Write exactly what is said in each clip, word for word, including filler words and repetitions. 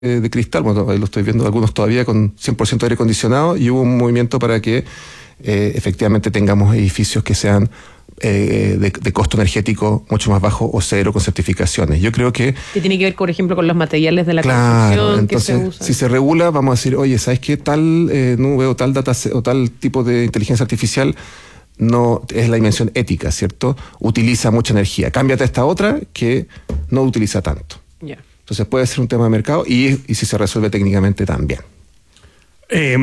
de cristal, bueno, ahí lo estoy viendo algunos todavía con cien por ciento de aire acondicionado, y hubo un movimiento para que eh, efectivamente tengamos edificios que sean eh, de, de costo energético mucho más bajo o cero, con certificaciones. Yo creo que... Que tiene que ver, por ejemplo, con los materiales de la claro, construcción entonces, que se usan. Si se regula, vamos a decir, oye, ¿sabes qué? Tal eh, nube o tal data o tal tipo de inteligencia artificial no es la dimensión ética, ¿cierto? Utiliza mucha energía. Cámbiate a esta otra que no utiliza tanto. Ya. Yeah. Entonces puede ser un tema de mercado y, y si se resuelve técnicamente también. Eh,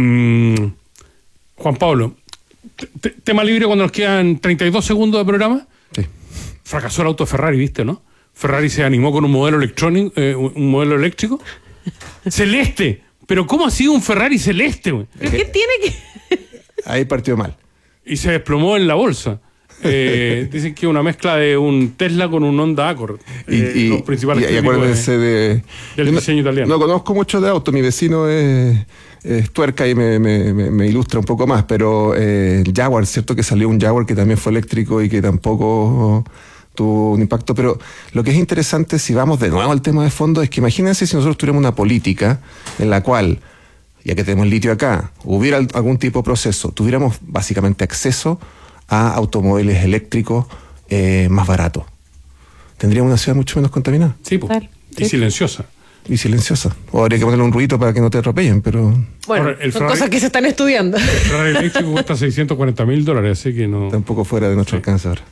Juan Pablo, t- tema libre cuando nos quedan treinta y dos segundos de programa. Sí. Fracasó el auto de Ferrari, ¿viste, no? Ferrari se animó con un modelo electrónico, eh, un modelo eléctrico. Celeste. Pero ¿cómo ha sido un Ferrari celeste, güey? ¿Pero qué tiene que...? Ahí partió mal. Y se desplomó en la bolsa. Eh, dicen que es una mezcla de un Tesla con un Honda Accord. Eh, y, y, los principales y, y acuérdense de, de del diseño no, italiano. No conozco mucho de auto, mi vecino es, es tuerca y me, me, me, me ilustra un poco más, pero eh, el Jaguar, cierto que salió un Jaguar que también fue eléctrico y que tampoco tuvo un impacto, pero lo que es interesante, si vamos de nuevo al tema de fondo, es que imagínense si nosotros tuviéramos una política en la cual, ya que tenemos litio acá, hubiera algún tipo de proceso, tuviéramos básicamente acceso a automóviles eléctricos eh, más baratos. Tendríamos una ciudad mucho menos contaminada. Sí, pues. Y sí. Silenciosa. Y silenciosa. O habría que ponerle un ruido para que no te atropellen, pero... Bueno, Ahora, el son Ferrari, cosas que se están estudiando. El Ferrari eléctrico cuesta seiscientos cuarenta mil dólares, así que no... Tampoco fuera de nuestro sí. alcance ahora.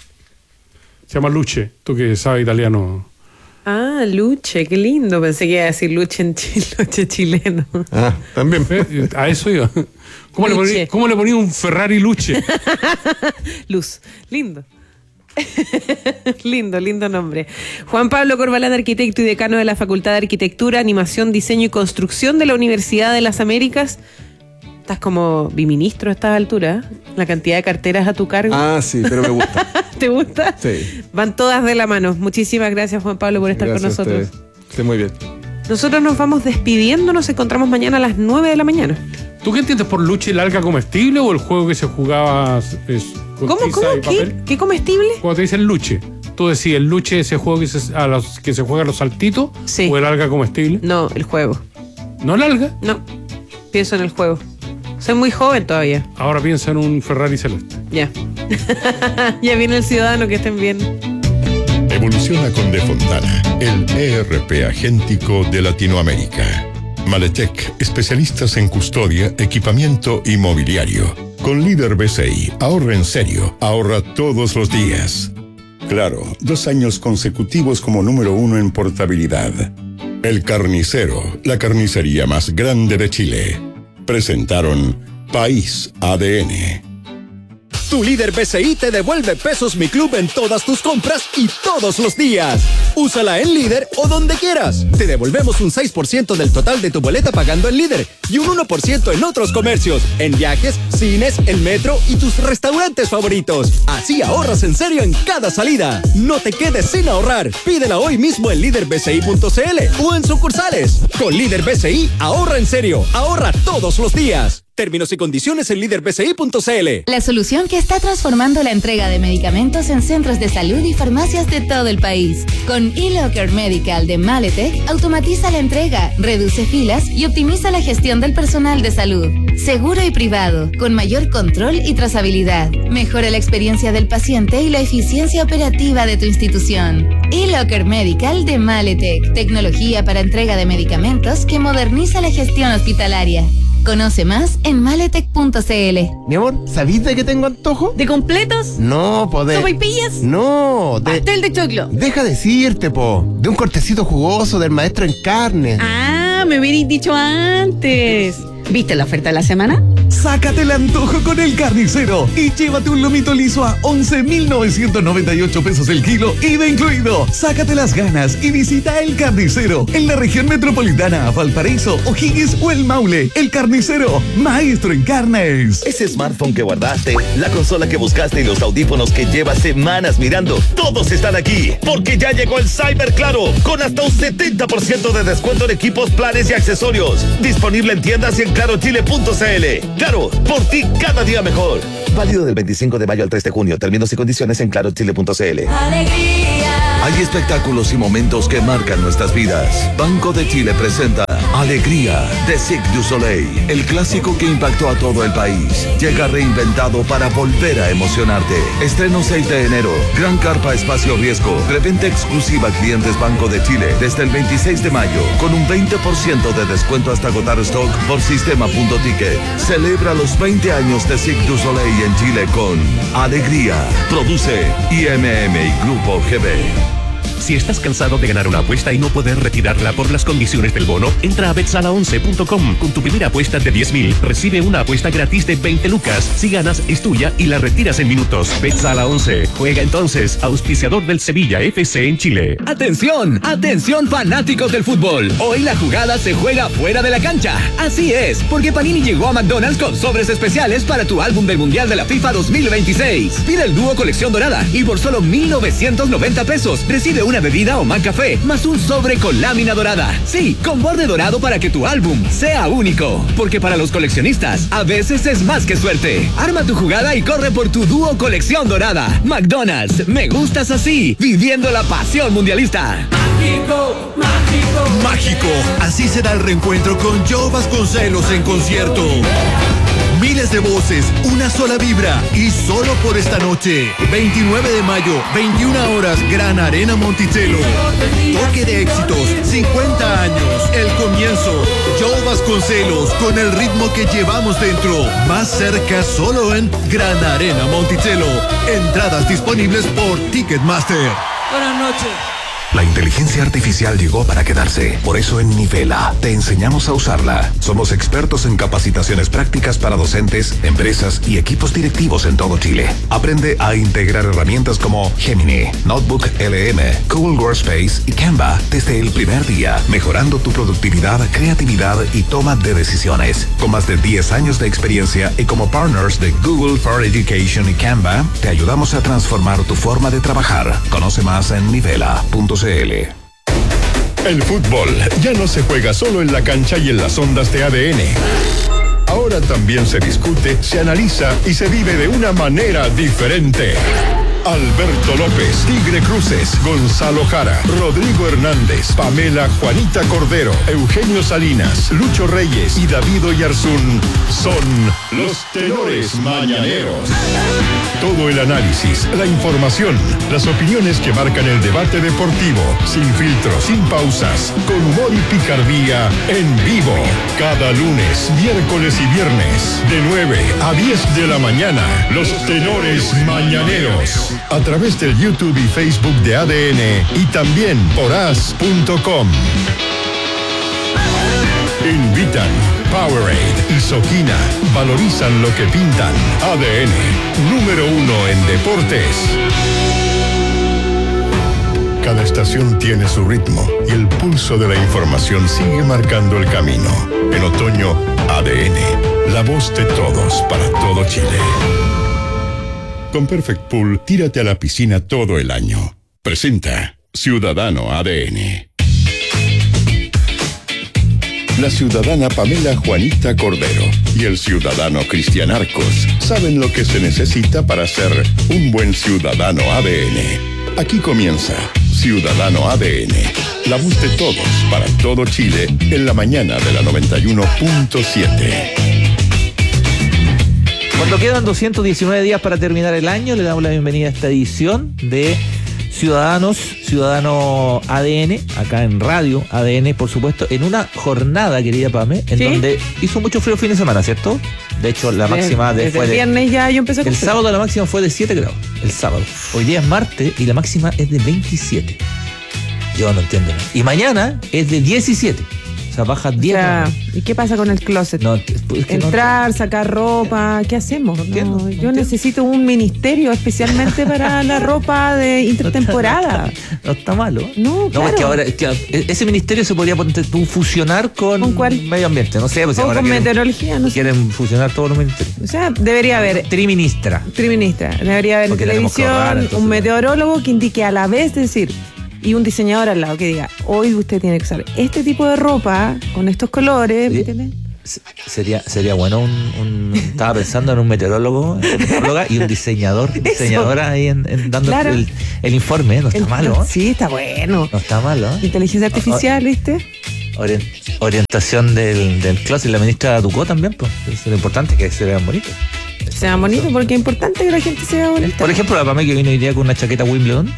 Se llama Luce, tú que sabes italiano. Ah, Luche, qué lindo. Pensé que iba a decir Luche en Chile, Luche chileno. Ah, también. ¿Eh? A eso iba. ¿Cómo le, poní, ¿Cómo le ponía un Ferrari Luche? Luz, lindo. lindo, lindo nombre. Juan Pablo Corbalán, arquitecto y decano de la Facultad de Arquitectura, Animación, Diseño y Construcción de la Universidad de las Américas. Estás como biministro a esta altura, ¿eh? La cantidad de carteras a tu cargo. Ah, sí, pero me gusta. ¿Te gusta? Sí. Van todas de la mano. Muchísimas gracias, Juan Pablo, por estar gracias con nosotros. Esté muy bien. Nosotros nos vamos despidiendo, nos encontramos mañana a las nueve de la mañana. ¿Tú qué entiendes por Luche, el alga comestible o el juego que se jugaba es, con ¿Cómo, tiza cómo? y ¿Qué? papel? ¿Qué comestible? Cuando te dicen Luche, tú decís el Luche, ese juego que se, a los, que se juega a los saltitos, sí. O el alga comestible. No, el juego. ¿No el alga? No, pienso en el juego. Soy muy joven todavía. Ahora piensa en un Ferrari celeste. Ya. Ya viene el ciudadano, que estén bien. Evoluciona con De Fontana, el E R P agéntico de Latinoamérica. Maletec, especialistas en custodia, equipamiento y mobiliario. Con Líder B C I, ahorra en serio, ahorra todos los días. Claro, dos años consecutivos como número uno en portabilidad. El Carnicero, la carnicería más grande de Chile. Presentaron País A D N. Tu Líder B C I te devuelve Pesos Mi Club en todas tus compras y todos los días. Úsala en Líder o donde quieras. Te devolvemos un seis por ciento del total de tu boleta pagando en Líder y un uno por ciento en otros comercios, en viajes, cines, el metro y tus restaurantes favoritos. Así ahorras en serio en cada salida. No te quedes sin ahorrar. Pídela hoy mismo en líder b c i punto c l o en sucursales. Con Líder B C I, ahorra en serio. Ahorra todos los días. Términos y condiciones en líder b c i punto c l. La solución que está transformando la entrega de medicamentos en centros de salud y farmacias de todo el país. Con eLocker Medical de Maletec, automatiza la entrega, reduce filas y optimiza la gestión del personal de salud. Seguro y privado, con mayor control y trazabilidad. Mejora la experiencia del paciente y la eficiencia operativa de tu institución. eLocker Medical de Maletec, tecnología para entrega de medicamentos que moderniza la gestión hospitalaria. Conoce más en maletec punto c l. Mi amor, ¿sabís de qué tengo antojo? ¿De completos? No, po, de... ¿Sopaipillas? No, de... Pastel de choclo. Deja decirte, po. De un cortecito jugoso del maestro en carne. Ah, me hubierais dicho antes. ¿Viste la oferta de la semana? Sácate el antojo con El Carnicero y llévate un lomito liso a once mil novecientos noventa y ocho pesos el kilo, I V A incluido. Sácate las ganas y visita El Carnicero en la región metropolitana, Valparaíso, O'Higgins o El Maule. El Carnicero, maestro en carnes. Ese smartphone que guardaste, la consola que buscaste y los audífonos que llevas semanas mirando, todos están aquí, porque ya llegó el Cyber Claro, con hasta un setenta por ciento de descuento en equipos, planes y accesorios. Disponible en tiendas y en claro chile punto c l. Claro, por ti cada día mejor. Válido del veinticinco de mayo al tres de junio. Términos y condiciones en claro chile punto c l. Alegría. Hay espectáculos y momentos que marcan nuestras vidas. Banco de Chile presenta Alegría de Cirque du Soleil, el clásico que impactó a todo el país. Llega reinventado para volver a emocionarte. Estreno seis de enero. Gran carpa espacio riesgo. Reventa exclusiva a clientes Banco de Chile desde el veintiséis de mayo con un veinte por ciento de descuento hasta agotar stock por sistema.ticket. Celebra los veinte años de Cirque du Soleil en Chile con Alegría. Produce I M M y Grupo G B. Si estás cansado de ganar una apuesta y no poder retirarla por las condiciones del bono, entra a bet sala once punto com. Con tu primera apuesta de diez mil, recibe una apuesta gratis de veinte lucas. Si ganas, es tuya y la retiras en minutos. BetSala once. Juega entonces, auspiciador del Sevilla F C en Chile. ¡Atención! ¡Atención, fanáticos del fútbol! Hoy la jugada se juega fuera de la cancha. Así es, porque Panini llegó a McDonald's con sobres especiales para tu álbum del Mundial de la FIFA dos mil veintiséis. Pide el dúo colección dorada y por solo mil novecientos noventa pesos recibe una bebida o McCafé, más un sobre con lámina dorada. Sí, con borde dorado para que tu álbum sea único. Porque para los coleccionistas, a veces es más que suerte. Arma tu jugada y corre por tu dúo colección dorada. McDonald's, me gustas así, viviendo la pasión mundialista. Mágico, mágico, mágico. Así será el reencuentro con Joe Vasconcelos en concierto. Miles de voces, una sola vibra y solo por esta noche. veintinueve de mayo, veintiuna horas, Gran Arena Monticello. Toque de éxitos, cincuenta años, el comienzo. Joe Vasconcelos con el ritmo que llevamos dentro. Más cerca solo en Gran Arena Monticello. Entradas disponibles por Ticketmaster. Buenas noches. La inteligencia artificial llegó para quedarse. Por eso en Nivela te enseñamos a usarla. Somos expertos en capacitaciones prácticas para docentes, empresas y equipos directivos en todo Chile. Aprende a integrar herramientas como Gemini, Notebook L M, Google Workspace y Canva desde el primer día, mejorando tu productividad, creatividad y toma de decisiones. Con más de diez años de experiencia y como partners de Google for Education y Canva, te ayudamos a transformar tu forma de trabajar. Conoce más en nivela punto c l. El fútbol ya no se juega solo en la cancha y en las ondas de A D N. Ahora también se discute, se analiza y se vive de una manera diferente. Alberto López, Tigre Cruces, Gonzalo Jara, Rodrigo Hernández, Pamela Juanita Cordero, Eugenio Salinas, Lucho Reyes y David Oyarzún son los tenores mañaneros. Todo el análisis, la información, las opiniones que marcan el debate deportivo, sin filtros, sin pausas, con humor y picardía, en vivo. Cada lunes, miércoles y viernes, de nueve a diez de la mañana, los tenores mañaneros. A través del YouTube y Facebook de A D N y también por as punto com. Invitan Powerade y Soquina. Valorizan lo que pintan. A D N, número uno en deportes. Cada estación tiene su ritmo y el pulso de la información sigue marcando el camino. En otoño, A D N, la voz de todos para todo Chile. Con Perfect Pool, tírate a la piscina todo el año. Presenta Ciudadano A D N. La ciudadana Pamela Juanita Cordero y el ciudadano Cristian Arcos saben lo que se necesita para ser un buen ciudadano A D N. Aquí comienza Ciudadano A D N, la voz de todos para todo Chile en la mañana de la noventa y uno punto siete. Cuando quedan doscientos diecinueve días para terminar el año, le damos la bienvenida a esta edición de Ciudadanos, Ciudadano A D N, acá en Radio A D N, por supuesto, en una jornada, querida Pame, en ¿sí? donde hizo mucho frío el fin de semana, ¿cierto? De hecho, la máxima de, desde fue el viernes de, ya yo empecé a El sábado la máxima fue de siete grados, el sábado. Hoy día es martes y la máxima es de veintisiete. Yo no entiendo nada. Y mañana es de diecisiete. O sea, baja diez. O sea, ¿y qué pasa con el closet? No, es que Entrar, no, sacar ropa, ¿qué hacemos? No entiendo, no, no yo entiendo. Necesito un ministerio especialmente para la ropa de intertemporada. No está, no está malo. No, no claro. Es que ahora es que ese ministerio se podría tú fusionar con, ¿con cuál? Medio ambiente, no sé. Pues o ahora con quieren, meteorología, no sé. Quieren fusionar todos los ministerios. O sea, debería haber. Triministra. Triministra. Debería haber en televisión ahorrar, un meteorólogo que indique a la vez, es decir, y un diseñador al lado que diga, hoy usted tiene que usar este tipo de ropa con estos colores, ¿sí? ¿Me entiendes? Sería, sería bueno un, un estaba pensando en un meteorólogo, meteoróloga y un diseñador, diseñadora ahí en, en dando Claro. el, el informe, no está El- malo. ¿eh? Sí, está bueno. No está malo. ¿eh? Inteligencia artificial, ¿viste? Orien- orientación del, del closet y la ministra Ducó también, pues. Es lo importante que se vean bonitos. Se vea bonito porque es importante que la gente se vea bonita. Por ejemplo, la Pamela que vino hoy día con una chaqueta Wimbledon.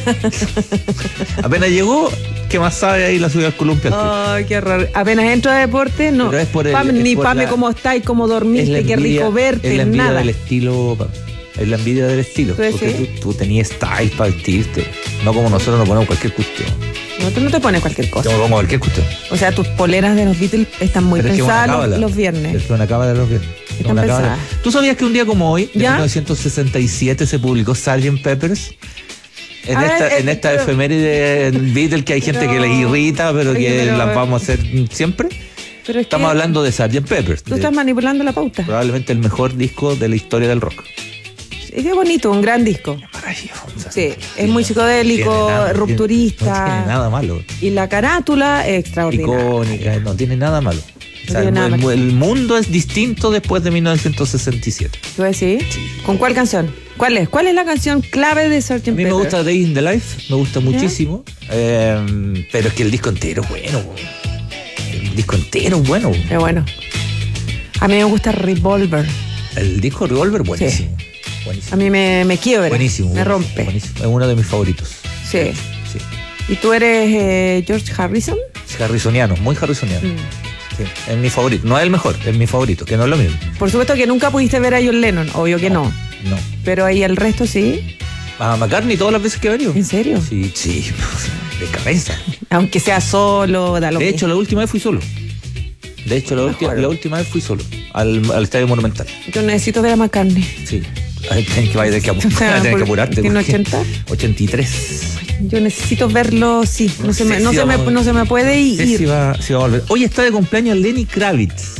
Apenas llegó, ¿qué más sabe ahí la subió al columpio? al tiro. Ay, qué horror. Apenas entro a deporte, no. Pero es por el- Pame, es ni por Pame, la- cómo estáis, cómo Es la dormiste, qué envidia- rico verte, es la envidia nada. del estilo, Pam. Es la envidia del estilo. ¿Tú Porque decís? tú, tú tenías style para vestirte. No como nosotros nos ponemos cualquier cuestión. No, tú no te pones cualquier cosa. Yo me pongo cualquier cuestión. O sea, tus poleras de los Beatles están muy Pero es que pensadas una los, cábala. los viernes. Es que una cábala de los viernes. Están Una cábala. pensadas. ¿Tú sabías que un día como hoy, de ¿Ya? mil novecientos sesenta y siete, se publicó sergeant Pepper's? En A esta, ver, eh, en esta pero- efeméride Beatles que hay gente que les irrita, pero Oye, que pero- las vamos a hacer siempre. Pero es Estamos que hablando de sergeant Pepper's. tú de- estás manipulando la pauta. probablemente el mejor disco de la historia del rock. Es que bonito, un gran disco. Sí, es muy psicodélico, Tiene nada- rupturista. No tiene nada malo. Y la carátula es extraordinaria. Icónica, no tiene nada malo. O sea, tiene el, nada el- malo. el mundo es distinto después de mil novecientos sesenta y siete. ¿Tú decís? ¿Con cuál canción? ¿Cuál es? ¿Cuál es la canción clave de sergeant A mí me Pepper? gusta Day in the Life, me gusta muchísimo. Eh, pero es que el disco entero es bueno. bo. El disco entero es bueno. bo. Es bueno. A mí me gusta Revolver. El disco Revolver, buenísimo. A mí me, me quiebra. Buenísimo. Me buenísimo, rompe. buenísimo. Es uno de mis favoritos. Sí. Sí. ¿Y tú eres eh, George Harrison? Es harrisoniano, muy harrisoniano. Mm. Sí, es mi favorito. No es el mejor, es mi favorito, que no es lo mismo. Por supuesto que nunca pudiste ver a John Lennon, obvio que no. No. Pero ahí el resto sí. A McCartney todas las veces que ha venido. ¿En serio? Sí, sí, de cabeza. Aunque sea solo, da lo De mismo. hecho, la última vez fui solo. De hecho, la, ulti- la última vez fui solo al, al Estadio Monumental. Yo necesito ver a McCartney. Sí. Ay, Tienes que, vaya, que, apu- O sea, tienes que por- apurarte. ¿tiene porque- ochenta? ochenta y tres. Yo necesito verlo, sí. No, No se, sé me, no, si se, me, vamos- no se me puede No sé ir. si va, si va a volver. Hoy está de cumpleaños Lenny Kravitz.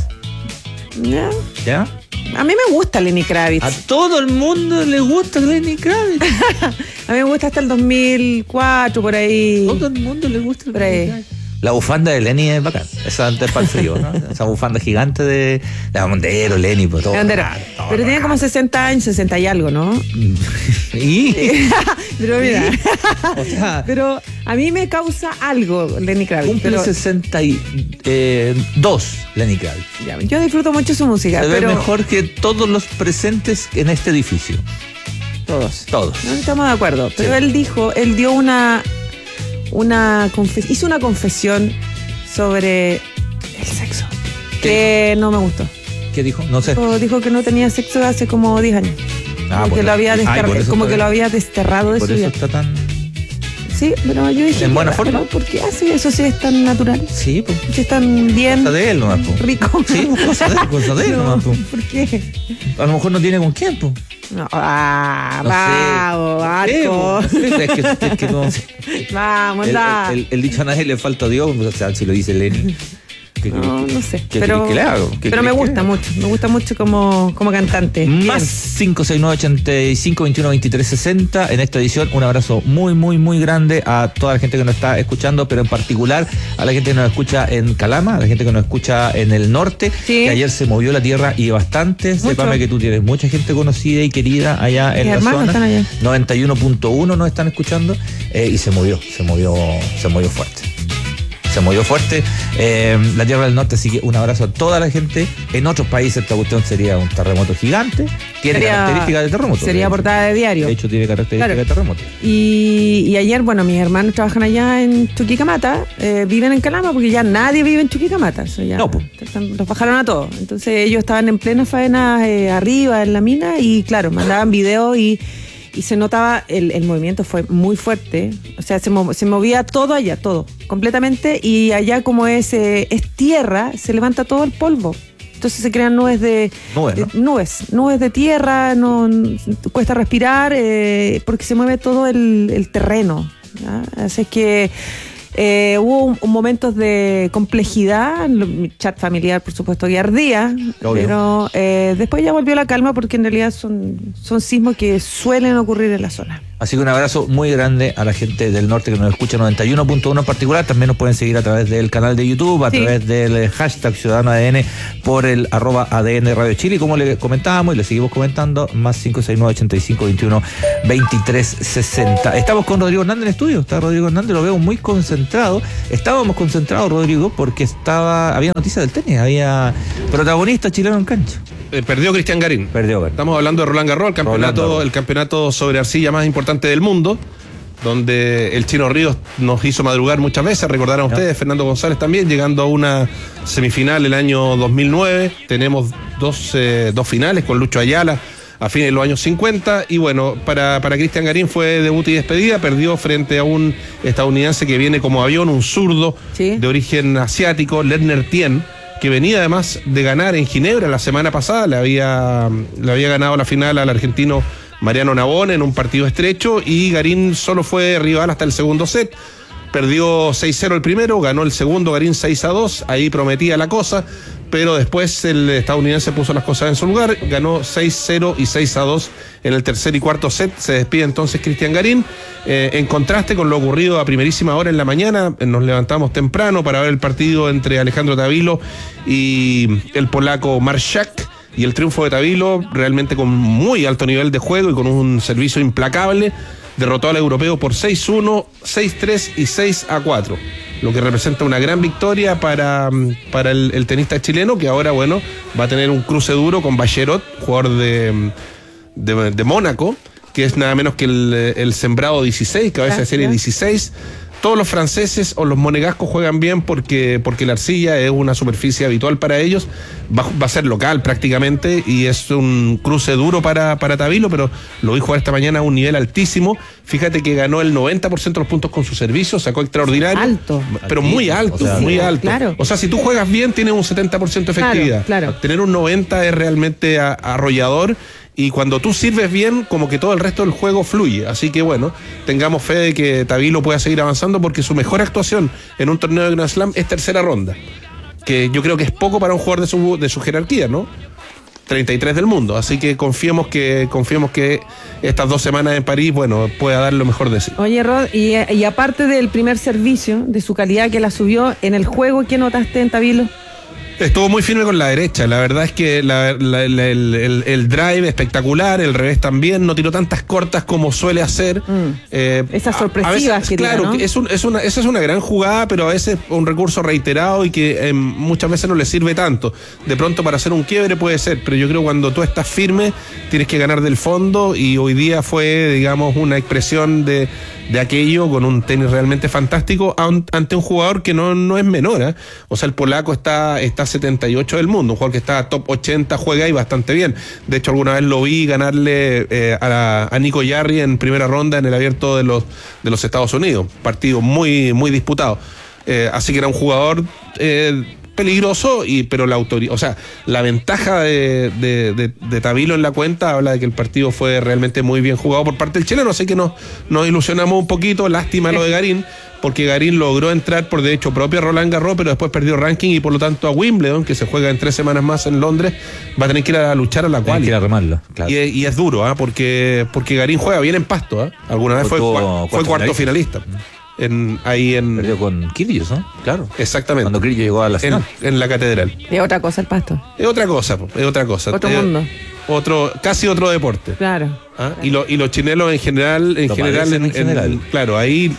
Ya. ¿Ya? A mí me gusta Lenny Kravitz. A todo el mundo le gusta Lenny Kravitz. A mí me gusta hasta el dos mil cuatro, por ahí. Todo el mundo le gusta Por ahí. La bufanda de Lenny es bacán. Esa antes para el frío, ¿no? Esa bufanda gigante de, de Mondero, Lenny, pues todo. Es bandera. bacán, todo Pero tiene bacán. como sesenta años, sesenta y algo, ¿no? Y Pero mira. o sea, Pero a mí me causa algo Lenny Kravitz. cumple pero sesenta y dos Lenny Kravitz. ya, yo disfruto mucho su música. Se ve pero mejor que todos los presentes en este edificio. Todos. Todos. No estamos de acuerdo. Pero Sí. él dijo, él dio una. una confe- hizo una confesión sobre el sexo. Que no me gustó. ¿Qué dijo? No sé. Dijo- Dijo que no tenía sexo hace como diez años. Ah, como por- que lo había ay, descargado, por eso como está- que lo había desterrado de Por su eso vida. está tan. Sí, pero yo dije. ¿En buena "Qué forma?" raro, ¿Por qué hace eso si es tan natural? Sí, pues. Si es tan bien. Cosa de él nomás, po. Rico. Sí, pues, cosa de él, cosa de él No, nomás, po. ¿por qué? A lo mejor no tiene con quién, pues. No, ah, No sé. vamos, No sé, Marco. po. No sé, es que, es que no sé. Vamos, El, anda. el- el- el dicho a nadie le falta a Dios, o sea, si lo dice Lenny. ¿Qué, qué- No, no sé. ¿Qué pero querés que le haga? ¿Qué pero me querés que gusta haga? mucho. Me gusta mucho como, como cantante. Más cinco seis nueve ochenta y cinco veintiuno veintitrés sesenta en esta edición. Un abrazo muy, muy, muy grande a toda la gente que nos está escuchando, pero en particular a la gente que nos escucha en Calama, a la gente que nos escucha en el norte, que ayer se movió la tierra y bastante. Mucho. Sépame que tú tienes mucha gente conocida y querida allá en Mis la hermanos zona. están allá. noventa y uno punto uno nos están escuchando eh, y se movió, se movió, se movió fuerte. Se movió fuerte eh, la Tierra del Norte, así que un abrazo a toda la gente. En otros países esta cuestión sería un terremoto gigante. Tiene Sería- características de terremoto. Sería de hecho. portada de diario. De hecho, tiene características Claro. de terremoto. Y, y ayer, bueno, mis hermanos trabajan allá en Chuquicamata, eh, viven en Calama porque ya nadie vive en Chuquicamata. Eso ya, No, pues. están- los bajaron a todos. Entonces ellos estaban en plena faena eh, arriba en la mina y claro, mandaban videos y, y se notaba, el, el movimiento fue muy fuerte. O sea, se, mo- se movía todo allá, todo, completamente. Y allá como es, eh, es tierra, se levanta todo el polvo. Entonces se crean nubes de, Nubes, ¿no? de- nubes, nubes de tierra, no, n- cuesta respirar eh, porque se mueve todo el, el terreno. ¿ya? Así es que eh, hubo un, un momentos de complejidad, lo- mi chat familiar por supuesto que ardía, Obvio. pero eh, después ya volvió la calma porque en realidad son, son sismos que suelen ocurrir en la zona. Así que un abrazo muy grande a la gente del norte que nos escucha noventa y uno punto uno en particular. También nos pueden seguir a través del canal de YouTube, a sí. través del hashtag Ciudadano A D N, por el arroba A D N Radio Chile. Y como le comentábamos y le seguimos comentando, más cinco seis nueve, ochenta y cinco, veintiuno, veintitrés, sesenta. Estamos con Rodrigo Hernández en estudio. Está Rodrigo Hernández, lo veo muy concentrado. Estábamos concentrados, Rodrigo, porque estaba había noticias del tenis, había protagonista chileno en cancha. Eh, perdió Cristian Garín. Perdió. Estamos hablando de Roland Garros, el campeonato, Roland Garros. el campeonato sobre arcilla más importante del mundo, donde el Chino Ríos nos hizo madrugar muchas veces, recordarán ustedes, no. Fernando González también, llegando a una semifinal el año dos mil nueve. Tenemos dos, eh, dos finales con Lucho Ayala a fines de los años cincuenta, y bueno, para, para Cristian Garín fue debut y despedida. Perdió frente a un estadounidense que viene como avión, un zurdo, ¿sí?, de origen asiático, Lerner Tien, que venía además de ganar en Ginebra la semana pasada. Le había, le había ganado la final al argentino Mariano Navone en un partido estrecho, y Garín solo fue rival hasta el segundo set. Perdió seis cero el primero, ganó el segundo Garín seis a dos, ahí prometía la cosa, pero después el estadounidense puso las cosas en su lugar, ganó seis cero y seis a dos en el tercer y cuarto set. Se despide entonces Cristian Garín. Eh, en contraste con lo ocurrido a primerísima hora en la mañana, nos levantamos temprano para ver el partido entre Alejandro Tavilo y el polaco Marszak, y el triunfo de Tavilo realmente con muy alto nivel de juego y con un servicio implacable. Derrotó al europeo por seis uno, seis tres y seis a cuatro, lo que representa una gran victoria para, para el, el tenista chileno, que ahora, bueno, va a tener un cruce duro con Bacherot, jugador de, de, de Mónaco, que es nada menos que el, el sembrado dieciséis, cabeza de serie dieciséis. Todos los franceses o los monegascos juegan bien porque, porque la arcilla es una superficie habitual para ellos. Va, va a ser local prácticamente, y es un cruce duro para, para Tavilo, pero lo vi jugar esta mañana a un nivel altísimo. Fíjate que ganó el noventa por ciento de los puntos con su servicio, sacó extraordinario. Alto. Pero muy alto, o sea, muy alto. Claro. O sea, si tú juegas bien, tienes un setenta por ciento de efectividad. Claro, claro. Tener un noventa es realmente a, arrollador. Y cuando tú sirves bien, como que todo el resto del juego fluye. Así que bueno, tengamos fe de que Tavilo pueda seguir avanzando, porque su mejor actuación en un torneo de Grand Slam es tercera ronda, que yo creo que es poco para un jugador de su, de su jerarquía, ¿no? treinta y tres del mundo. Así que confiemos que confiemos que estas dos semanas en París, bueno, pueda dar lo mejor de sí. Oye, Rod, y, y aparte del primer servicio, de su calidad que la subió en el juego, ¿qué notaste en Tavilo? Estuvo muy firme con la derecha. La verdad es que la, la, la, el, el, el drive espectacular, el revés también, no tiró tantas cortas como suele hacer. Mm. Eh, Esas sorpresivas a, a veces, que claro, tira, ¿no? es un, es una, esa es una gran jugada, pero a veces un recurso reiterado y que eh, muchas veces no le sirve tanto. De pronto para hacer un quiebre puede ser, pero yo creo que cuando tú estás firme tienes que ganar del fondo, y hoy día fue, digamos, una expresión de, de aquello, con un tenis realmente fantástico ante un jugador que no, no es menor, ¿eh? O sea, el polaco está, está setenta y ocho del mundo, un jugador que está top ochenta, juega ahí bastante bien. De hecho, alguna vez lo vi ganarle eh, a, la, a Nico Jarry en primera ronda en el abierto de los, de los Estados Unidos. Partido muy, muy disputado. Eh, así que era un jugador eh, peligroso, y pero la autoridad, o sea, la ventaja de, de, de, de Tavilo en la cuenta habla de que el partido fue realmente muy bien jugado por parte del chileno. Así que nos, nos ilusionamos un poquito. Lástima lo de Garín, porque Garín logró entrar por derecho propio a Roland Garros, pero después perdió ranking, y por lo tanto a Wimbledon, que se juega en tres semanas más en Londres, va a tener que ir a luchar a la quali. Tiene que ir a remarlo, claro. Y, y es duro, ¿eh? porque, porque Garín juega bien en pasto, ¿eh? Alguna vez fue, fue, cuarto, fue cuarto finalista. En, ahí en... Perdió con Kyrgios, ¿no? Claro. Exactamente. Cuando Kyrgios llegó a la final. En, en la catedral. Es otra cosa el pasto. Es otra cosa, es otra cosa. Otro es, mundo. Otro, casi otro deporte. Claro. ¿Ah? Y, lo, y los chinelos en general, en lo general, en, en general. En, claro, ahí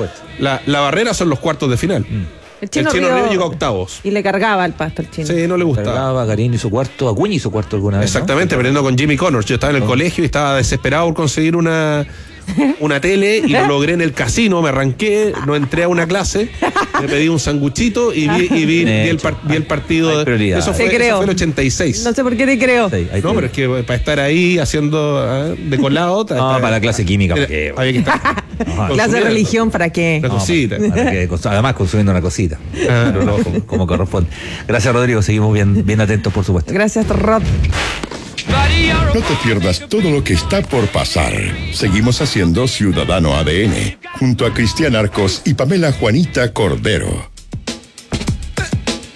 la, la barrera son los cuartos de final. Mm. El Chino, el chino Río, Río llegó a octavos. Y le cargaba el pasto al Chino. Sí, no le gustaba. Cargaba, Garín hizo cuarto, Acuña hizo cuarto alguna vez. Exactamente, ¿no? Perdiendo con Jimmy Connors. Yo estaba en el oh. colegio y estaba desesperado por conseguir una, una tele, y lo logré en el casino. Me arranqué, no entré a una clase, me pedí un sanguchito y vi, y vi, vi, el, par, vi el partido. Eso fue, eso fue el ochenta y seis. No sé por qué te creo. Sí, no, pero es que para estar ahí haciendo ¿eh? de colado. No, para la clase química. Era, qué, había que estar. No, clase de religión, ¿para qué? Una cosita. No, para que, además consumiendo una cosita. Ah, no, no, como, como corresponde. Gracias, Rodrigo. Seguimos bien, bien atentos, por supuesto. Gracias, Rod. No te pierdas todo lo que está por pasar. Seguimos haciendo Ciudadano A D N junto a Cristian Arcos y Pamela Juanita Cordero.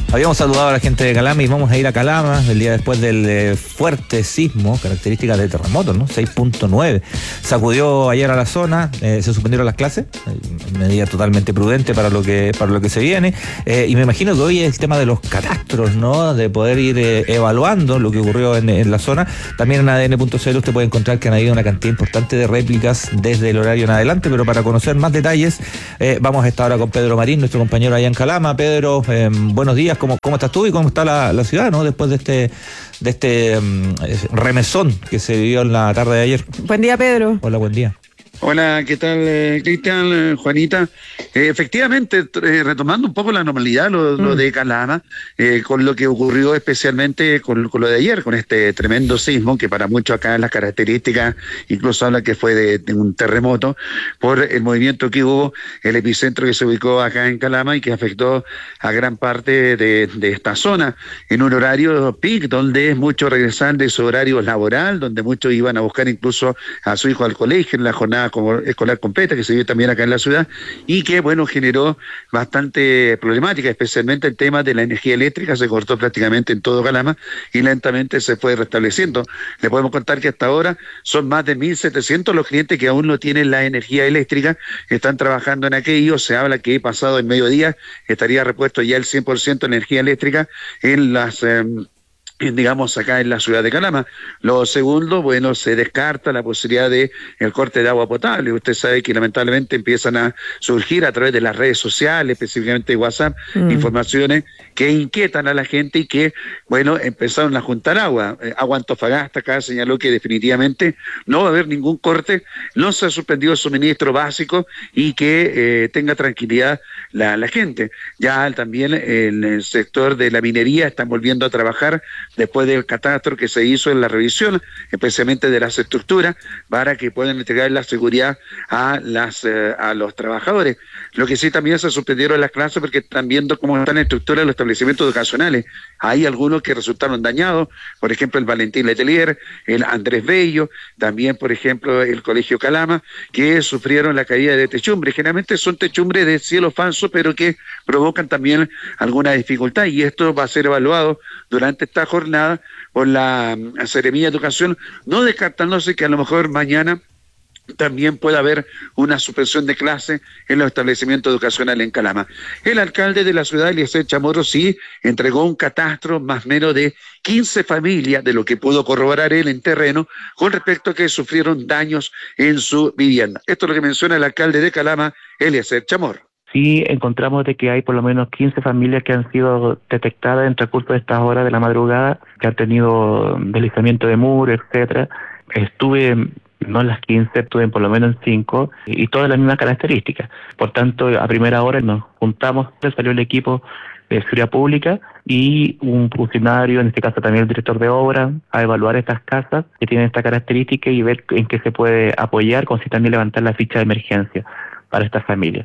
Habíamos saludado a la gente de Calama y vamos a ir a Calama el día después del eh, fuerte sismo, características de terremoto, ¿no? seis punto nueve. Sacudió ayer a la zona, eh, se suspendieron las clases, eh, medida totalmente prudente para lo que para lo que se viene. Eh, y me imagino que hoy es el tema de los catastros, ¿no? De poder ir eh, evaluando lo que ocurrió en, en la zona. También en A D N punto C L usted puede encontrar que han habido una cantidad importante de réplicas desde el horario en adelante, pero para conocer más detalles, eh, vamos a estar ahora con Pedro Marín, nuestro compañero allá en Calama. Pedro, eh, buenos días. ¿Cómo, cómo estás tú y cómo está la, la ciudad, ¿no? Después de este de este um, remesón que se vivió en la tarde de ayer. Buen día, Pedro. Hola, buen día. Hola, ¿qué tal, eh, Cristian, eh, Juanita? Eh, efectivamente, eh, retomando un poco la normalidad, lo, mm. lo de Calama, eh, con lo que ocurrió especialmente con, con lo de ayer, con este tremendo sismo, que para muchos acá las características incluso habla que fue de, de un terremoto, por el movimiento que hubo, el epicentro que se ubicó acá en Calama y que afectó a gran parte de, de esta zona, en un horario peak, donde muchos regresaban de su horario laboral, donde muchos iban a buscar incluso a su hijo al colegio en la jornada como escolar completa que se vive también acá en la ciudad y que bueno generó bastante problemática, especialmente el tema de la energía eléctrica. Se cortó prácticamente en todo Calama y lentamente se fue restableciendo. Le podemos contar que hasta ahora son más de mil setecientos los clientes que aún no tienen la energía eléctrica, están trabajando en aquello. Se habla que pasado el mediodía estaría repuesto ya el cien por ciento de energía eléctrica en las eh, digamos acá en la ciudad de Calama. Lo segundo, bueno, se descarta la posibilidad de el corte de agua potable. Usted sabe que lamentablemente empiezan a surgir a través de las redes sociales, específicamente WhatsApp, mm. informaciones que inquietan a la gente y que, bueno, empezaron a juntar agua. Eh, Agua Antofagasta acá señaló que definitivamente no va a haber ningún corte, no se ha suspendido el suministro básico y que eh, tenga tranquilidad la, la gente. Ya también en el sector de la minería están volviendo a trabajar después del catastro que se hizo en la revisión, especialmente de las estructuras, para que puedan entregar la seguridad a las eh, a los trabajadores. Lo que sí también se suspendieron las clases porque están viendo cómo están en estructura los establecimientos educacionales. Hay algunos que resultaron dañados, por ejemplo el Valentín Letelier, el Andrés Bello, también por ejemplo el Colegio Calama, que sufrieron la caída de techumbres. Generalmente son techumbres de cielo falso, pero que provocan también alguna dificultad, y esto va a ser evaluado durante esta jornada por la Seremía de Educación, no descartándose que a lo mejor mañana también puede haber una suspensión de clase en los establecimientos educacionales en Calama. El alcalde de la ciudad, Eliezer Chamorro, sí entregó un catastro más o menos de quince familias, de lo que pudo corroborar él en terreno, con respecto a que sufrieron daños en su vivienda. Esto es lo que menciona el alcalde de Calama, Eliezer Chamorro. Sí, encontramos de que hay por lo menos quince familias que han sido detectadas en transcurso de estas horas de la madrugada, que han tenido deslizamiento de muro, etcétera. Estuve, no en las quince, estuve por lo menos en cinco, y todas las mismas características. Por tanto, a primera hora nos juntamos, salió el equipo de seguridad pública y un funcionario, en este caso también el director de obra, a evaluar estas casas que tienen esta característica y ver en qué se puede apoyar, con si también levantar la ficha de emergencia para estas familias.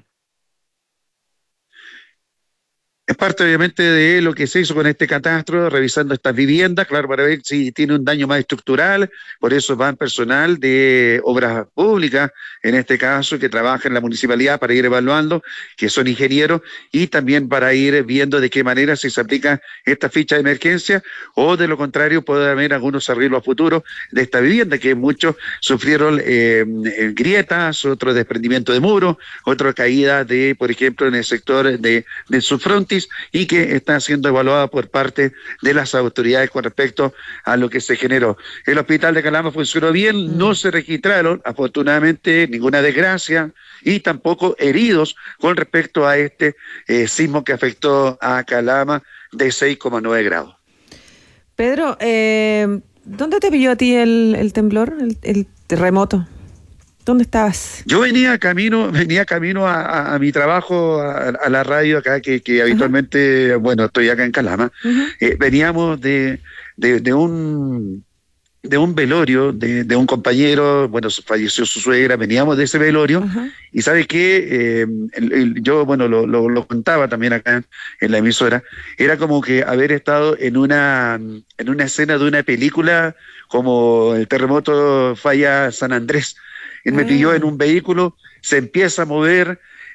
Es parte obviamente de lo que se hizo con este catastro, revisando estas viviendas, claro, para ver si tiene un daño más estructural. Por eso van personal de obras públicas, en este caso, que trabaja en la municipalidad para ir evaluando, que son ingenieros, y también para ir viendo de qué manera si se aplica esta ficha de emergencia, o de lo contrario puede haber algunos arreglos a futuro de esta vivienda, que muchos sufrieron eh, grietas, otro desprendimiento de muros, otra caída de, por ejemplo, en el sector de, de subfrontis, y que está siendo evaluada por parte de las autoridades con respecto a lo que se generó. El hospital de Calama funcionó bien, no se registraron afortunadamente ninguna desgracia y tampoco heridos con respecto a este eh, sismo que afectó a Calama de seis coma nueve grados. Pedro, eh, ¿dónde te pilló a ti el, el temblor, el, el terremoto? ¿Dónde estabas? Yo venía camino, venía camino a, a, a mi trabajo, a, a la radio acá, que, que habitualmente, uh-huh. bueno, estoy acá en Calama. Uh-huh. Eh, veníamos de, de, de un de un velorio de, de un compañero, bueno, falleció su suegra, veníamos de ese velorio, uh-huh. y ¿sabe qué? Eh, el, el, yo, bueno, lo, lo, lo contaba también acá en la emisora, era como que haber estado en una, en una escena de una película como el terremoto Falla San Andrés. Él me pilló en un vehículo, se empieza a mover,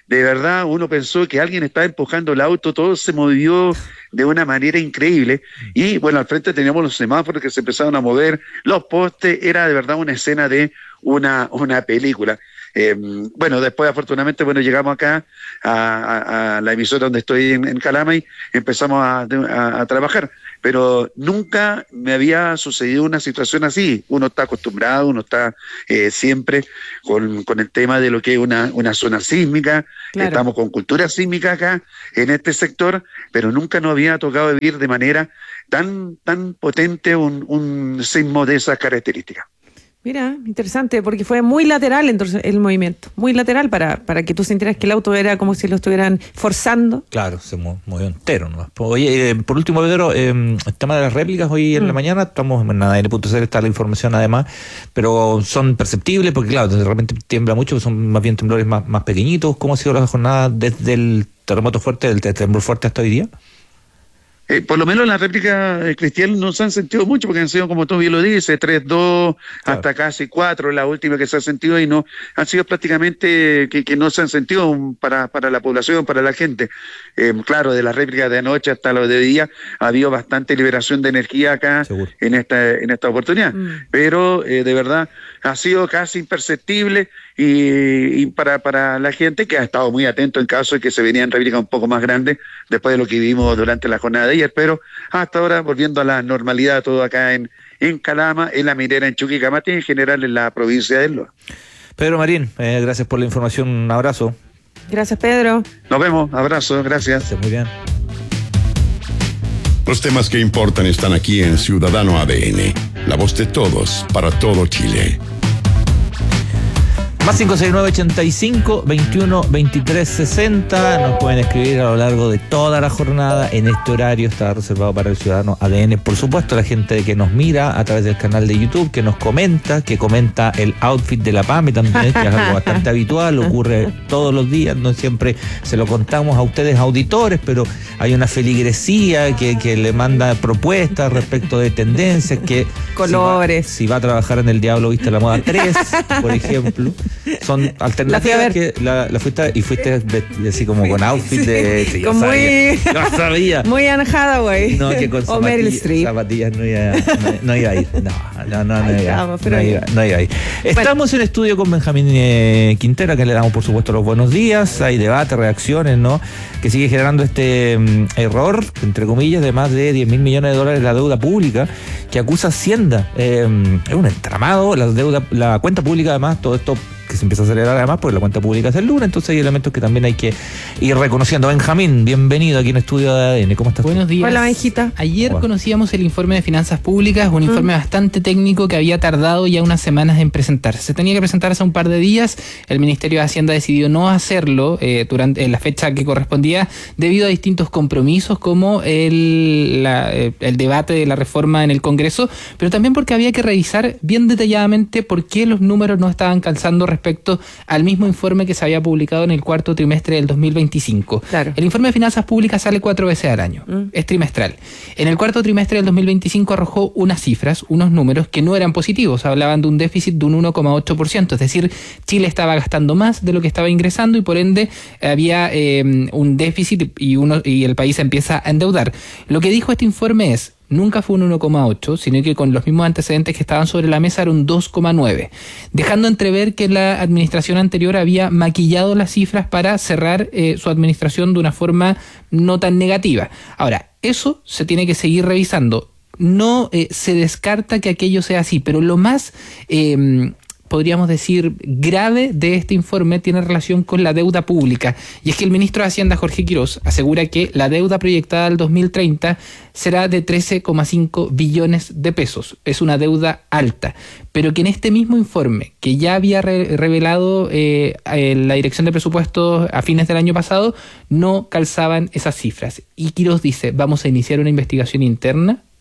de verdad uno pensó que alguien estaba empujando el auto, todo se movió de una manera increíble, y bueno, al frente teníamos los semáforos que se empezaron a mover, los postes, era de verdad una escena de una, una película. Eh, bueno, después afortunadamente, bueno, llegamos acá a, a, a la emisora donde estoy en, en Calama y empezamos a, a, a trabajar, pero nunca me había sucedido una situación así. Uno está acostumbrado, uno está eh, siempre con, con el tema de lo que es una, una zona sísmica, claro. Estamos con cultura sísmica acá en este sector, pero nunca nos había tocado vivir de manera tan, tan potente un, un sismo de esas características. Mira, interesante, porque fue muy lateral entonces el movimiento, muy lateral para, para que tú sintieras que el auto era como si lo estuvieran forzando. Claro, se movió entero, ¿no? Oye, eh, por último, Pedro, eh, el tema de las réplicas, hoy en mm. la mañana, estamos en A D N punto C L, está la información además, pero son perceptibles porque claro, de repente tiembla mucho, son más bien temblores más, más pequeñitos. ¿Cómo ha sido la jornada desde el terremoto fuerte, del temblor fuerte hasta hoy día? Eh, por lo menos las réplicas, eh, Cristian, no se han sentido mucho, porque han sido, como tú bien lo dices, tres, dos, claro. hasta casi cuatro, la última que se ha sentido, y no han sido prácticamente que, que no se han sentido para, para la población, para la gente. Eh, claro, de las réplicas de anoche hasta lo de día, ha habido bastante liberación de energía acá en esta, en esta oportunidad, mm. pero eh, de verdad ha sido casi imperceptible, y, y para, para la gente que ha estado muy atento en caso de que se venían réplicas un poco más grandes después de lo que vivimos durante la jornada de ayer, pero hasta ahora volviendo a la normalidad todo acá en, en Calama, en La Minera, en Chuquicamati y en general en la provincia de Loa. Pedro Marín, eh, gracias por la información, un abrazo. Gracias, Pedro. Nos vemos, abrazo, gracias. Muy bien. Los temas que importan están aquí en Ciudadano A D N, la voz de todos para todo Chile. Más cinco seis nueve, ochenta y cinco, veintiuno, veintitrés, sesenta. Nos pueden escribir a lo largo de toda la jornada. En este horario está reservado para el Ciudadano A D N. Por supuesto, la gente que nos mira a través del canal de YouTube, que nos comenta, que comenta el outfit de la Pame también, que es algo bastante habitual, ocurre todos los días. No siempre se lo contamos a ustedes, auditores, pero hay una feligresía que, que le manda propuestas respecto de tendencias, que colores. Si va, si va a trabajar en el Diablo Viste la Moda tres, por ejemplo. Son alternativas la que la, la fuiste y fuiste así como con outfit de sí, con muy no sabía muy Anne Hathaway no que con o Meryl Streep zapatillas no iba, no, no iba a ir no no no no, iba, estamos, no, iba, no iba a ir estamos bueno. En estudio con Benjamín eh, Quintera, que le damos por supuesto los buenos días. Hay debate, reacciones, ¿no? Que sigue generando este um, error, entre comillas, de más de diez mil millones de dólares de la deuda pública que acusa Hacienda. Eh, es un entramado, la deuda, la cuenta pública, además, todo esto que se empieza a acelerar además porque la cuenta pública es el lunes, entonces hay elementos que también hay que ir reconociendo. Benjamín, bienvenido aquí en Estudio de A D N, ¿cómo estás? Buenos días. Hola, Benjita. Ayer Hola. conocíamos el informe de finanzas públicas, un informe mm. bastante técnico que había tardado ya unas semanas en presentarse. Se tenía que presentar hace un par de días, el Ministerio de Hacienda decidió no hacerlo eh, durante en la fecha que correspondía debido a distintos compromisos como el, la, el debate de la reforma en el Congreso, pero también porque había que revisar bien detalladamente por qué los números no estaban calzando respecto a al mismo informe que se había publicado en el cuarto trimestre del dos mil veinticinco. Claro. El informe de finanzas públicas sale cuatro veces al año, mm. es trimestral. En el cuarto trimestre del dos mil veinticinco arrojó unas cifras, unos números que no eran positivos, hablaban de un déficit de un uno coma ocho por ciento, es decir, Chile estaba gastando más de lo que estaba ingresando y por ende había eh, un déficit y, uno, y el país empieza a endeudar. Lo que dijo este informe es: nunca fue un uno coma ocho, sino que con los mismos antecedentes que estaban sobre la mesa era un dos coma nueve, dejando entrever que la administración anterior había maquillado las cifras para cerrar eh, su administración de una forma no tan negativa. Ahora, eso se tiene que seguir revisando. No eh, se descarta que aquello sea así, pero lo más... Eh, podríamos decir, grave de este informe tiene relación con la deuda pública. Y es que el ministro de Hacienda, Jorge Quirós, asegura que la deuda proyectada al dos mil treinta será de trece coma cinco billones de pesos. Es una deuda alta. Pero que en este mismo informe, que ya había re- revelado eh, la Dirección de Presupuestos a fines del año pasado, no calzaban esas cifras. Y Quirós dice: vamos a iniciar una investigación interna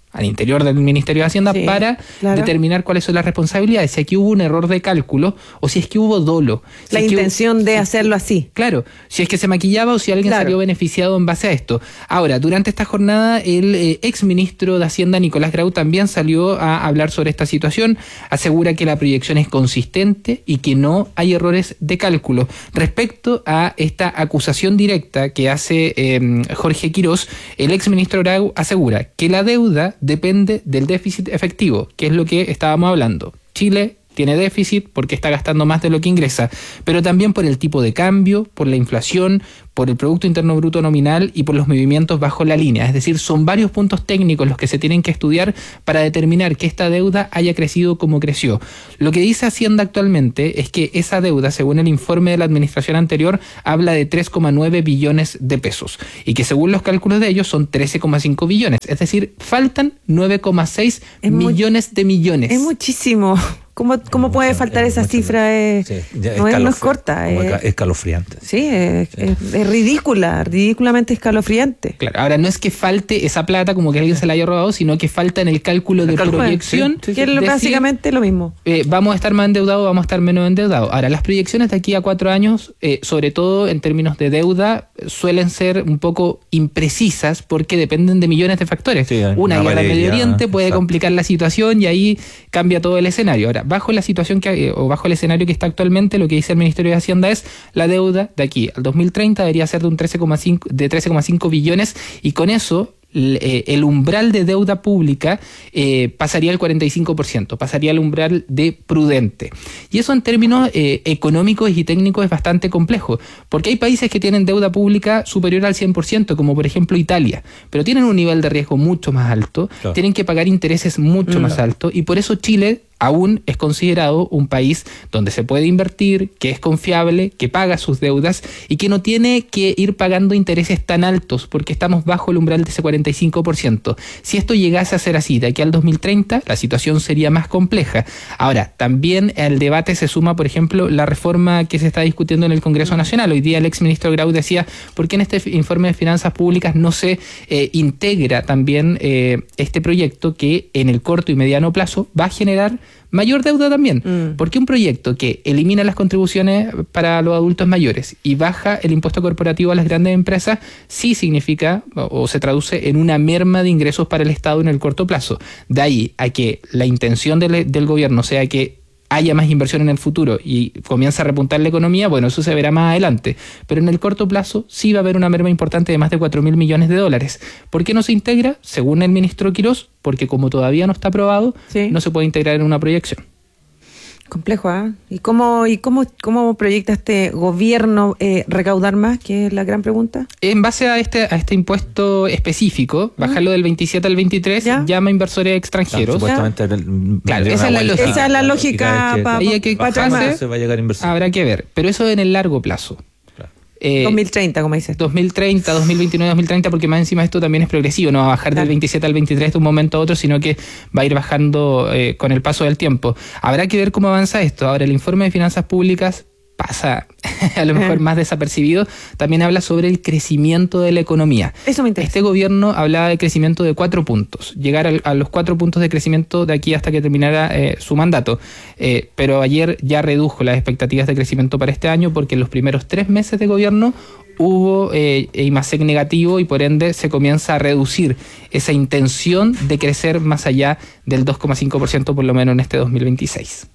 al interior del Ministerio de Hacienda sí, para claro. determinar cuáles son las responsabilidades, si aquí hubo un error de cálculo o si es que hubo dolo. Si la es intención hubo, de si, hacerlo así. Claro, si es que se maquillaba o si alguien claro. salió beneficiado en base a esto. Ahora, durante esta jornada, el eh, exministro de Hacienda, Nicolás Grau, también salió a hablar sobre esta situación, asegura que la proyección es consistente y que no hay errores de cálculo. Respecto a esta acusación directa que hace eh, Jorge Quirós, el exministro Grau asegura que la deuda depende del déficit efectivo, que es lo que estábamos hablando. Chile tiene déficit porque está gastando más de lo que ingresa, pero también por el tipo de cambio, por la inflación, por el Producto Interno Bruto nominal y por los movimientos bajo la línea. Es decir, son varios puntos técnicos los que se tienen que estudiar para determinar que esta deuda haya crecido como creció. Lo que dice Hacienda actualmente es que esa deuda, según el informe de la administración anterior, habla de tres coma nueve billones de pesos y que según los cálculos de ellos son trece coma cinco billones. Es decir, faltan nueve coma seis millones de millones. Es muchísimo. ¿Cómo, cómo puede faltar esa cifra? Es, sí, no, es, no es corta. Es escalofriante. Sí, es, sí. Es, es ridícula, ridículamente escalofriante. Claro, ahora no es que falte esa plata como que alguien se la haya robado, sino que falta en el cálculo de el cálculo, proyección. Sí, sí, que es decir, básicamente lo mismo. Eh, vamos a estar más endeudados, vamos a estar menos endeudados. Ahora, las proyecciones de aquí a cuatro años, eh, sobre todo en términos de deuda, suelen ser un poco imprecisas porque dependen de millones de factores. Sí, una guerra en Medio Oriente puede exacto. complicar la situación y ahí cambia todo el escenario. Ahora, bajo la situación que o bajo el escenario que está actualmente, lo que dice el Ministerio de Hacienda es la deuda de aquí al dos mil treinta debería ser de un trece coma cinco de trece coma cinco billones y con eso el umbral de deuda pública eh, pasaría al cuarenta y cinco por ciento, pasaría al umbral de prudente. Y eso en términos eh, económicos y técnicos es bastante complejo, porque hay países que tienen deuda pública superior al cien por ciento, como por ejemplo Italia, pero tienen un nivel de riesgo mucho más alto, claro. tienen que pagar intereses mucho mm. más altos, y por eso Chile aún es considerado un país donde se puede invertir, que es confiable, que paga sus deudas y que no tiene que ir pagando intereses tan altos porque estamos bajo el umbral de ese cuarenta y cinco por ciento. Si esto llegase a ser así de aquí al dos mil treinta, la situación sería más compleja. Ahora, también al debate se suma, por ejemplo, la reforma que se está discutiendo en el Congreso Nacional. Hoy día el exministro Grau decía, ¿por qué en este informe de finanzas públicas no se eh, integra también eh, este proyecto que en el corto y mediano plazo va a generar mayor deuda también? Mm. Porque un proyecto que elimina las contribuciones para los adultos mayores y baja el impuesto corporativo a las grandes empresas sí significa o, o se traduce en una merma de ingresos para el Estado en el corto plazo. De ahí a que la intención del, del gobierno sea que haya más inversión en el futuro y comienza a repuntar la economía, bueno, eso se verá más adelante. Pero en el corto plazo sí va a haber una merma importante de más de cuatro mil millones de dólares. ¿Por qué no se integra? Según el ministro Quirós, porque como todavía no está aprobado, sí. no se puede integrar en una proyección. Complejo, ¿ah? ¿eh? ¿Y cómo y cómo cómo proyecta este gobierno eh, recaudar más? Que es la gran pregunta. En base a este a este impuesto específico, ¿Ah? bajarlo del veintisiete al veintitrés, ¿Ya? llama inversores extranjeros. Claro, supuestamente el, claro, esa es la lógica. Esa es la lógica para pa, que pa, pa, se va a llegar inversión. Habrá que ver, pero eso en el largo plazo. Eh, dos mil treinta, como dices. dos mil treinta, dos mil veintinueve, dos mil treinta, porque más encima esto también es progresivo, no va a bajar claro. del veintisiete al veintitrés de un momento a otro, sino que va a ir bajando eh, con el paso del tiempo. Habrá que ver cómo avanza esto. Ahora, el informe de finanzas públicas pasa a lo mejor más desapercibido, también habla sobre el crecimiento de la economía. Eso me interesa. Este gobierno hablaba de crecimiento de cuatro puntos, llegar a, a los cuatro puntos de crecimiento de aquí hasta que terminara eh, su mandato, eh, pero ayer ya redujo las expectativas de crecimiento para este año porque en los primeros tres meses de gobierno hubo eh, I M A S E C negativo y por ende se comienza a reducir esa intención de crecer más allá del dos coma cinco por ciento por lo menos en este dos mil veintiséis.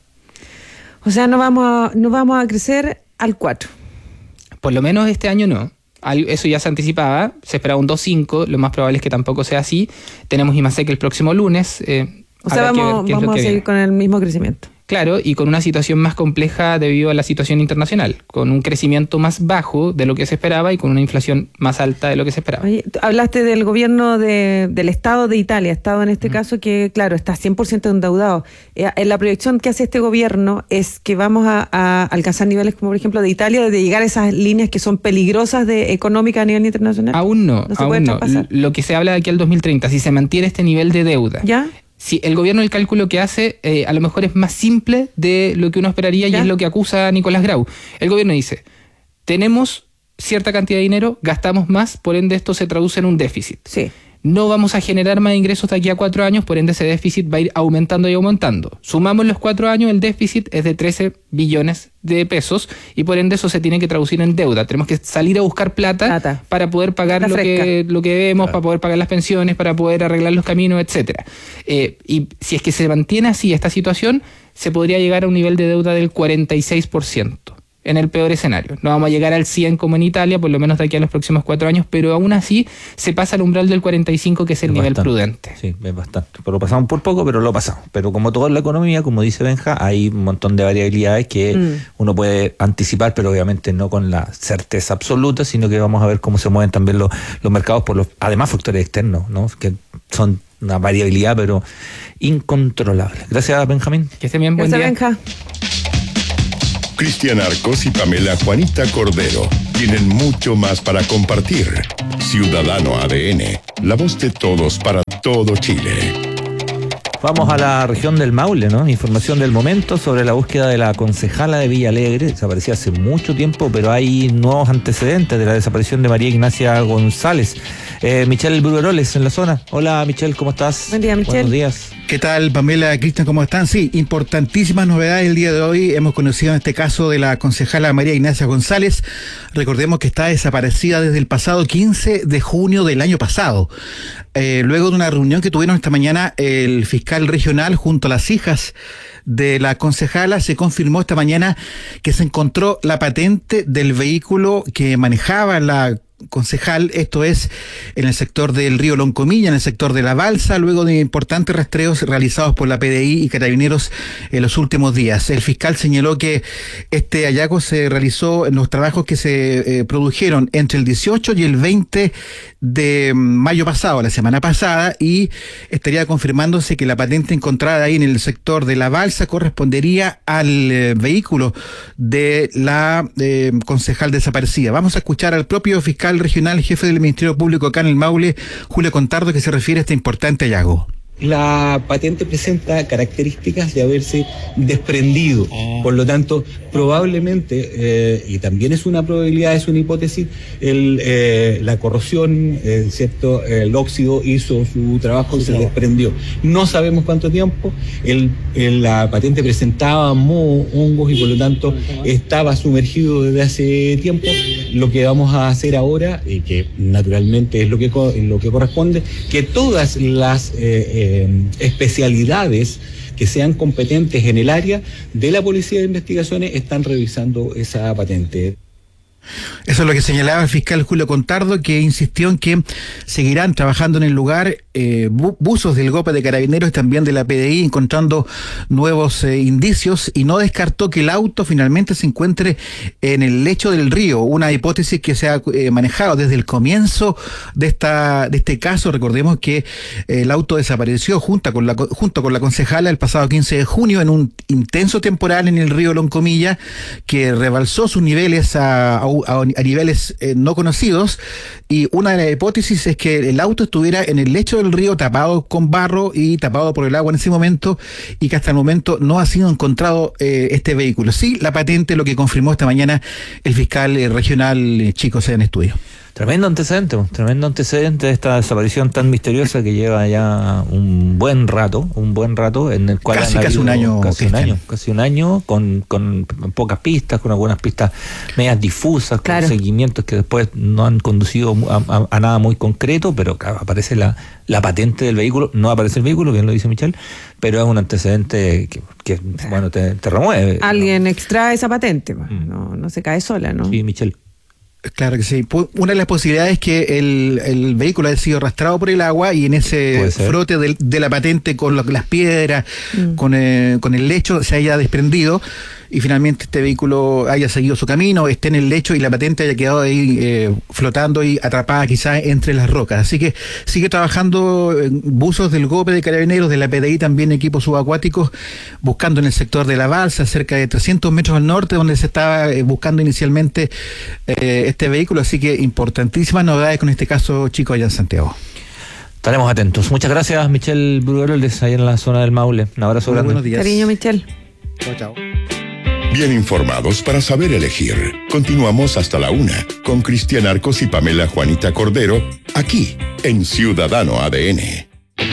O sea, no vamos a, no vamos a crecer al cuatro. Por lo menos este año no. Eso ya se anticipaba, se esperaba un dos coma cinco, lo más probable es que tampoco sea así. Tenemos I M A S E C el próximo lunes. Eh, o sea, vamos, vamos a seguir viene. con el mismo crecimiento. Claro, y con una situación más compleja debido a la situación internacional, con un crecimiento más bajo de lo que se esperaba y con una inflación más alta de lo que se esperaba. Oye, hablaste del gobierno de, del Estado de Italia, Estado en este mm. caso que, claro, está cien por ciento endeudado. Eh, la proyección que hace este gobierno es que vamos a, a alcanzar niveles como, por ejemplo, de Italia, de llegar a esas líneas que son peligrosas de económica a nivel internacional. Aún no, no aún no. Lo que se habla de aquí al dos mil treinta, si se mantiene este nivel de deuda. ¿Ya? Sí, el gobierno, el cálculo que hace eh, a lo mejor es más simple de lo que uno esperaría ¿Ya? y es lo que acusa a Nicolás Grau. El gobierno dice, tenemos cierta cantidad de dinero, gastamos más, por ende esto se traduce en un déficit. Sí. no vamos a generar más ingresos de aquí a cuatro años, por ende ese déficit va a ir aumentando y aumentando. Sumamos los cuatro años, el déficit es de trece billones de pesos y por ende eso se tiene que traducir en deuda. Tenemos que salir a buscar plata, plata. para poder pagar lo que, lo que debemos, claro. para poder pagar las pensiones, para poder arreglar los caminos, etcétera. Eh, y si es que se mantiene así esta situación, se podría llegar a un nivel de deuda del cuarenta y seis por ciento. En el peor escenario. No vamos a llegar al cien como en Italia, por lo menos de aquí a los próximos cuatro años, pero aún así se pasa al umbral del cuarenta y cinco, que es el es nivel bastante, prudente. Sí, es bastante. Pero lo pasamos por poco, pero lo pasamos. Pero como todo en la economía, como dice Benja, hay un montón de variabilidades que mm. uno puede anticipar, pero obviamente no con la certeza absoluta, sino que vamos a ver cómo se mueven también los, los mercados por los, además, factores externos, ¿no? Que son una variabilidad, pero incontrolable. Gracias, Benjamín. Que esté bien, buen Gracias, día. Benja. Cristian Arcos y Pamela Juanita Cordero tienen mucho más para compartir. Ciudadano A D N, la voz de todos para todo Chile. Vamos a la región del Maule, ¿no? Información del momento sobre la búsqueda de la concejala de Villa Alegre. Desapareció hace mucho tiempo, pero hay nuevos antecedentes de la desaparición de María Ignacia González. Eh, Michelle Brugueroles en la zona. Hola, Michelle, ¿cómo estás? Buen día, Michelle. Buenos días. ¿Qué tal, Pamela, Cristian, cómo están? Sí, importantísimas novedades el día de hoy. Hemos conocido en este caso de la concejala María Ignacia González. Recordemos que está desaparecida desde el pasado quince de junio del año pasado. Eh, luego de una reunión que tuvieron esta mañana el fiscal regional junto a las hijas de la concejala, se confirmó esta mañana que se encontró la patente del vehículo que manejaba la concejal, esto es en el sector del río Loncomilla, en el sector de La Balsa, luego de importantes rastreos realizados por la P D I y Carabineros en los últimos días. El fiscal señaló que este hallazgo se realizó en los trabajos que se eh, produjeron entre el dieciocho y el veinte de mayo pasado, la semana pasada, y estaría confirmándose que la patente encontrada ahí en el sector de La Balsa correspondería al eh, vehículo de la eh, concejal desaparecida. Vamos a escuchar al propio fiscal regional, jefe del Ministerio Público acá en el Maule, Julio Contardo, que se refiere a este importante hallazgo. La patente presenta características de haberse desprendido, por lo tanto, probablemente, eh, y también es una probabilidad, es una hipótesis, el, eh, la corrosión, eh, ¿cierto? El óxido hizo su trabajo y se desprendió. No sabemos cuánto tiempo, el, el, la patente presentaba moho, hongos y por lo tanto estaba sumergido desde hace tiempo. Lo que vamos a hacer ahora, y que naturalmente es lo que, lo que corresponde, que todas las eh, eh, especialidades que sean competentes en el área de la Policía de Investigaciones están revisando esa patente. Eso es lo que señalaba el fiscal Julio Contardo, que insistió en que seguirán trabajando en el lugar eh, bu buzos del GOPE de Carabineros y también de la P D I, encontrando nuevos eh, indicios, y no descartó que el auto finalmente se encuentre en el lecho del río, una hipótesis que se ha eh, manejado desde el comienzo de esta de este caso. Recordemos que eh, el auto desapareció junto con la junto con la concejala el pasado quince de junio en un intenso temporal en el río Loncomilla, que rebalsó sus niveles a, a A, a niveles eh, no conocidos, y una de las hipótesis es que el auto estuviera en el lecho del río tapado con barro y tapado por el agua en ese momento, y que hasta el momento no ha sido encontrado eh, este vehículo. Sí, la patente, lo que confirmó esta mañana el fiscal eh, regional eh, Chico Sea en estudio. Tremendo antecedente, tremendo antecedente de esta desaparición tan misteriosa que lleva ya un buen rato, un buen rato en el cual casi, casi un año, casi un año, casi un año con, con pocas pistas, con algunas pistas medias difusas, claro, con seguimientos que después no han conducido a, a, a nada muy concreto, pero claro, aparece la, la patente del vehículo, no aparece el vehículo, bien lo dice Michelle, pero es un antecedente que, que bueno, te, te remueve. Alguien ¿no? extrae esa patente, no, no se cae sola, ¿no? Sí, Michelle. Claro que sí. Una de las posibilidades es que el, el vehículo haya sido arrastrado por el agua y en ese frote de, de la patente con lo, las piedras, mm. con, eh, con el lecho, se haya desprendido y finalmente este vehículo haya seguido su camino, esté en el lecho y la patente haya quedado ahí eh, flotando y atrapada quizás entre las rocas. Así que sigue trabajando en buzos del GOPE de Carabineros, de la P D I, también equipos subacuáticos, buscando en el sector de La Balsa, cerca de trescientos metros al norte, donde se estaba eh, buscando inicialmente eh, este vehículo. Así que importantísimas novedades con este caso, chicos, allá en Santiago. Estaremos atentos. Muchas gracias, Michelle Brugueroles, ahí en la zona del Maule. Un abuenos grande. Buenos días. Cariño, Michelle. Chao, chao. Bien informados para saber elegir. Continuamos hasta la una con Cristian Arcos y Pamela Juanita Cordero, aquí en Ciudadano A D N.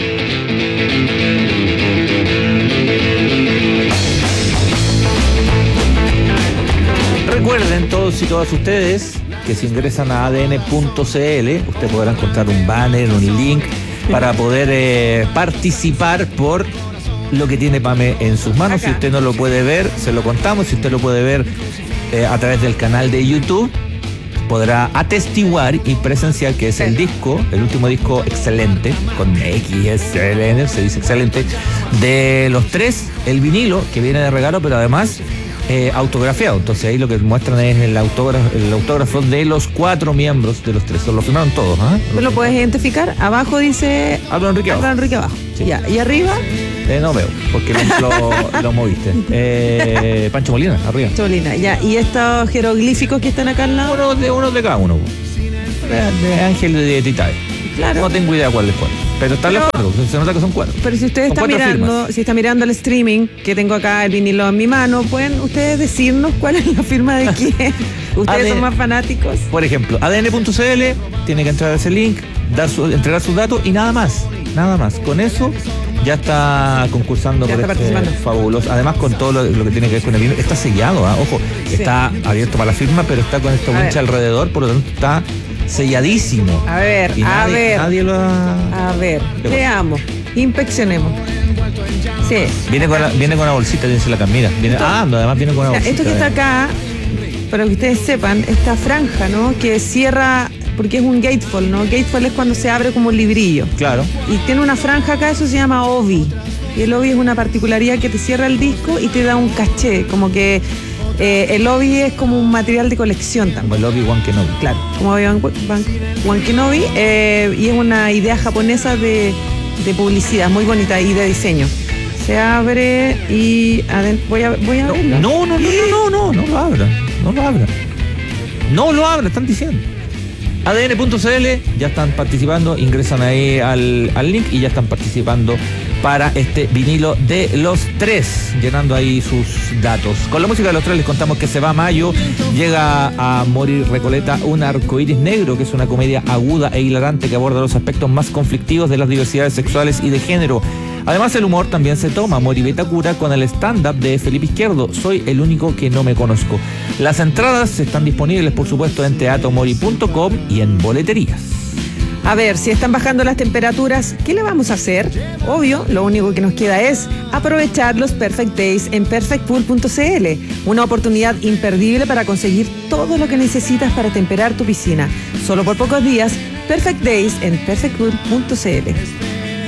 Recuerden todos y todas ustedes que si ingresan a A D N punto C L, usted podrá encontrar un banner, un link para poder eh, participar por lo que tiene Pame en sus manos. Acá. Si usted no lo puede ver, se lo contamos. Si usted lo puede ver eh, a través del canal de YouTube, podrá atestiguar y presenciar que es sí. el disco, el último disco excelente, con X S L N, se dice excelente, de los tres, el vinilo que viene de regalo, pero además eh, autografiado. Entonces ahí lo que muestran es el autógrafo, el autógrafo de los cuatro miembros de los tres. Lo firmaron todos, ¿eh? ¿Tú lo puedes identificar? Abajo dice Álvaro Enrique abajo. Álvaro Enrique abajo. Sí. Ya. ¿Y arriba? Eh, no veo, porque lo, lo, lo moviste. Eh, Pancho Molina, arriba. Pancho Molina, ya. ¿Y estos jeroglíficos que están acá al lado? Uno de, uno de cada uno. De, de Ángel de Titae. Claro. No tengo idea cuál es cuál. Pero están los cuatro, se nota que son cuatro. Pero si usted está mirando, firmas. si está mirando el streaming, que tengo acá el vinilo en mi mano, ¿pueden ustedes decirnos cuál es la firma de quién? ¿Ustedes A D N, son más fanáticos? Por ejemplo, A D N punto C L tiene que entrar a ese link, dar su, entregar sus datos y nada más. Nada más. Con eso ya está concursando ya por está este fabuloso. Además, con todo lo, lo que tiene que ver con el vinilo. Está sellado, ¿eh? Ojo, sí. está abierto para la firma, pero está con esta wincha alrededor, por lo tanto está selladísimo. A ver, y a nadie, ver. Nadie lo ha... A ver, veamos, inspeccionemos. Sí. Viene con, la, viene con una bolsita, dice la Camila. Viene, ah, no, además viene con una bolsita. Esto que está acá, para que ustedes sepan, esta franja, ¿no? Que cierra, porque es un gatefold, ¿no? Gatefold es cuando se abre como un librillo. Claro. Y tiene una franja acá, eso se llama obi. Y el obi es una particularidad que te cierra el disco y te da un caché, como que eh, el obi es como un material de colección también. Como el Obi-Wan Kenobi. Claro, como Obi-Wan Kenobi, eh, y es una idea japonesa de, de publicidad, muy bonita, y de diseño. Se abre y adentro, voy a, voy a no, abrirlo. No, no, no, no, no, no, no lo abra, no lo abra. No lo abra, están diciendo. A D N punto C L, ya están participando, ingresan ahí al, al link y ya están participando para este vinilo de los tres, llenando ahí sus datos. Con la música de los tres les contamos que se va a mayo, llega a Mori Recoleta un arcoíris negro, que es una comedia aguda e hilarante que aborda los aspectos más conflictivos de las diversidades sexuales y de género. Además, el humor también se toma. Mori Betacura con el stand-up de Felipe Izquierdo, Soy el único que no me conozco. Las entradas están disponibles, por supuesto, en teatro mori punto com y en boleterías. A ver, si están bajando las temperaturas, ¿qué le vamos a hacer? Obvio, lo único que nos queda es aprovechar los Perfect Days en perfect pool punto c l. Una oportunidad imperdible para conseguir todo lo que necesitas para temperar tu piscina. Solo por pocos días, Perfect Days en perfect pool punto c l.